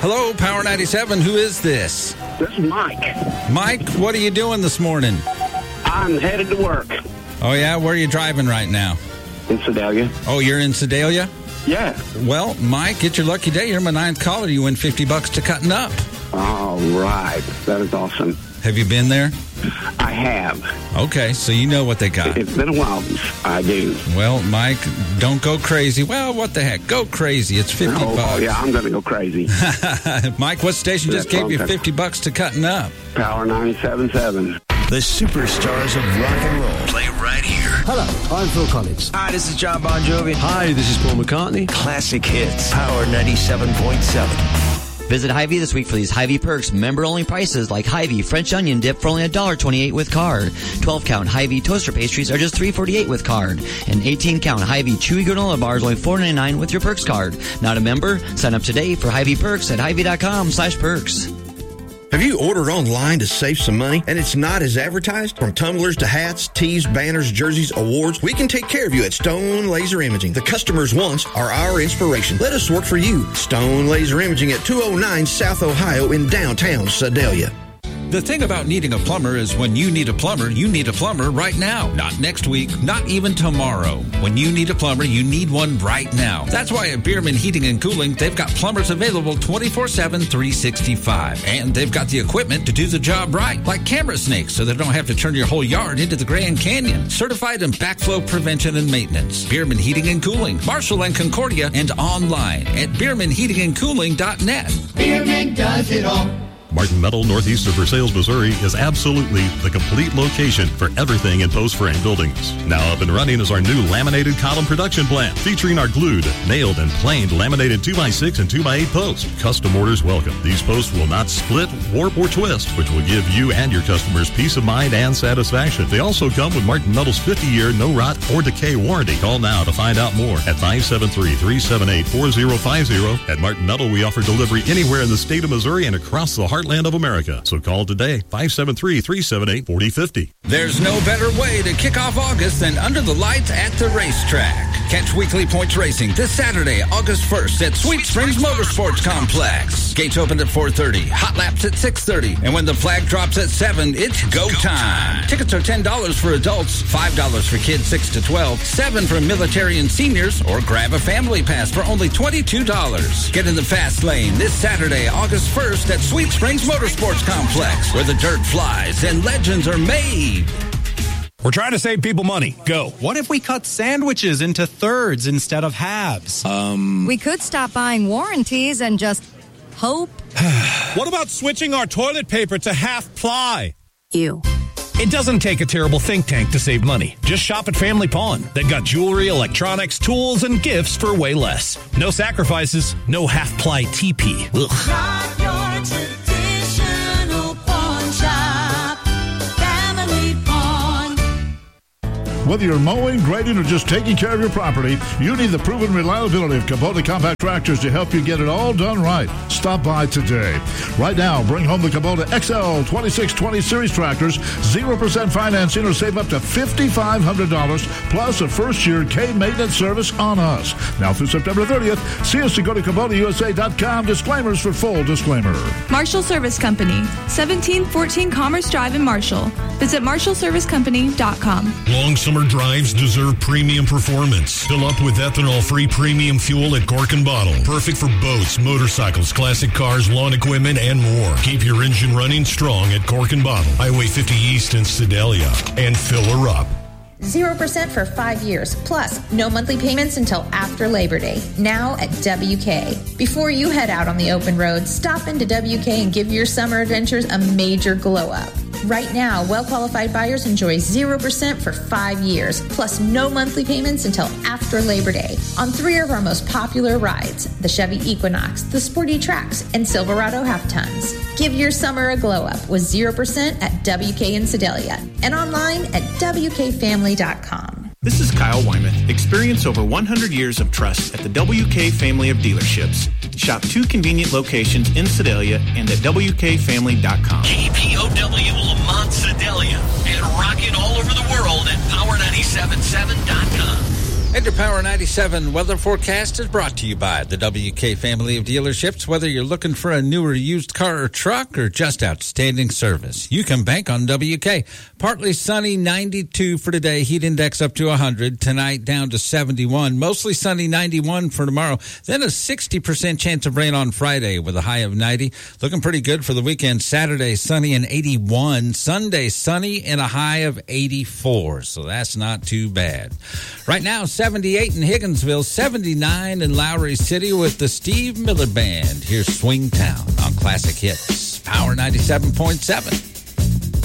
Hello, Power 97. Who is this? This is Mike. Mike, what are you doing this morning? I'm headed to work. Oh, yeah? Where are you driving right now? In Sedalia. Oh, you're in Sedalia? Yeah. Well, Mike, it's your lucky day. You're my 9th caller. You win $50 to Cutting Up. All right. That is awesome. Have you been there? I have. Okay, so you know what they got. It's been a while since I do. Well, Mike, don't go crazy. Well, what the heck? Go crazy. It's $50. Oh, yeah, I'm going to go crazy. Mike, what station just gave you $50 to Cutting Up? Power 97.7. The superstars of rock and roll play right here. Hello, I'm Phil Collins. Hi, this is John Bon Jovi. Hi, this is Paul McCartney. Classic hits. Power 97.7. Visit Hy-Vee this week for these Hy-Vee perks. Member-only prices like Hy-Vee French onion dip for only $1.28 with card. 12-count Hy-Vee toaster pastries are just $3.48 with card. And 18-count Hy-Vee chewy granola bars only $4.99 with your perks card. Not a member? Sign up today for Hy-Vee perks at Hy-Vee.com/perks. Have you ordered online to save some money and it's not as advertised? From tumblers to hats, tees, banners, jerseys, awards, we can take care of you at Stone Laser Imaging. The customer's wants are our inspiration. Let us work for you. Stone Laser Imaging at 209 South Ohio in downtown Sedalia. The thing about needing a plumber is when you need a plumber, you need a plumber right now. Not next week, not even tomorrow. When you need a plumber, you need one right now. That's why at Bierman Heating and Cooling, they've got plumbers available 24/7, 365. And they've got the equipment to do the job right, like camera snakes, so they don't have to turn your whole yard into the Grand Canyon. Certified in backflow prevention and maintenance. Bierman Heating and Cooling, Marshall and Concordia, and online at BiermanHeatingandCooling.net. Bierman does it all. Martin Metal, northeast of Versailles, Missouri, is absolutely the complete location for everything in post frame buildings. Now up and running is our new laminated column production plant, featuring our glued, nailed, and planed laminated 2x6 and 2x8 posts. Custom orders welcome. These posts will not split, warp, or twist, which will give you and your customers peace of mind and satisfaction. They also come with Martin Metal's 50-year no rot or decay warranty. Call now to find out more at 573-378-4050. At Martin Metal, we offer delivery anywhere in the state of Missouri and across the heartland of America. So call today, 573-378-4050. There's no better way to kick off August than under the lights at the racetrack. Catch Weekly Points Racing this Saturday, August 1st at Sweet Springs Motorsports Complex. Gates open at 4:30, hot laps at 6:30, and when the flag drops at 7, it's go time. Tickets are $10 for adults, $5 for kids 6 to 12, $7 for military and seniors, or grab a family pass for only $22. Get in the fast lane this Saturday, August 1st at Sweet Springs Motorsports Complex, where the dirt flies and legends are made. We're trying to save people money. Go. What if we cut sandwiches into thirds instead of halves? We could stop buying warranties and just hope. What about switching our toilet paper to half ply? Ew. It doesn't take a terrible think tank to save money. Just shop at Family Pawn. They've got jewelry, electronics, tools, and gifts for way less. No sacrifices, no half-ply TP. Ugh. Rock your traditional pawn shop. Family Pawn. Whether you're mowing, grading, or just taking care of your property, you need the proven reliability of Kubota Compact Tractors to help you get it all done right. Stop by today. Right now, bring home the Kubota XL 2620 Series tractors, 0% financing, or save up to $5,500, plus a first-year K-maintenance service on us. Now through September 30th, see us to go to KubotaUSA.com. Disclaimers for full disclaimer. Marshall Service Company, 1714 Commerce Drive in Marshall. Visit MarshallServiceCompany.com. Long summer drives deserve premium performance. Fill up with ethanol-free premium fuel at Cork and Bottle. Perfect for boats, motorcycles, classic cars, lawn equipment, and more. Keep your engine running strong at Cork and Bottle. Highway 50 East in Sedalia. And fill her up. 0% for 5 years, plus no monthly payments until after Labor Day, now at WK. Before you head out on the open road, stop into WK and give your summer adventures a major glow-up. Right now, well-qualified buyers enjoy 0% for 5 years, plus no monthly payments until after Labor Day on 3 of our most popular rides, the Chevy Equinox, the Sporty Trax, and Silverado Half-Tons. Give your summer a glow-up with 0% at WK in Sedalia and online at WKFamily.com. This is Kyle Wyman. Experience over 100 years of trust at the WK family of dealerships. Shop 2 convenient locations in Sedalia and at WKFamily.com. KPOW Lamont Sedalia and rocking all over the world at Power977.com. And your Power 97 weather forecast is brought to you by the WK family of dealerships. Whether you're looking for a newer used car or truck or just outstanding service, you can bank on WK. Partly sunny, 92 for today. Heat index up to 100. Tonight down to 71. Mostly sunny, 91 for tomorrow. Then a 60% chance of rain on Friday with a high of 90. Looking pretty good for the weekend. Saturday, sunny and 81. Sunday, sunny and a high of 84. So that's not too bad. Right now, 78 in Higginsville, 79 in Lowry City with the Steve Miller Band. Here's Swing Town on Classic Hits. Power 97.7.